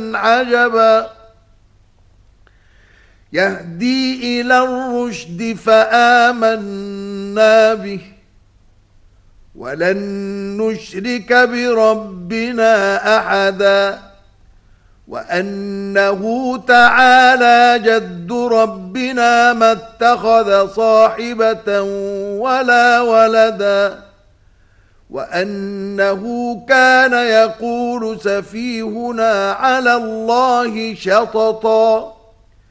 عجبا يهدي إلى الرشد فآمنا به ولن نشرك بربنا أحدا وأنه تعالى جد ربنا ما اتخذ صاحبة ولا ولدا وأنه كان يقول سفيهنا على الله شططا